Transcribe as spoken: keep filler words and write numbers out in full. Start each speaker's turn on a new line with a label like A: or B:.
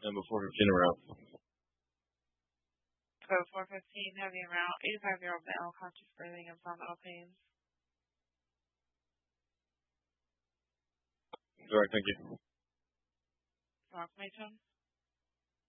A: Number four fifteen around.
B: Code four fifteen, heavy around, eighty-five-year-old male, conscious breathing, abdominal pains.
A: All right, thank you.
B: Confirmation.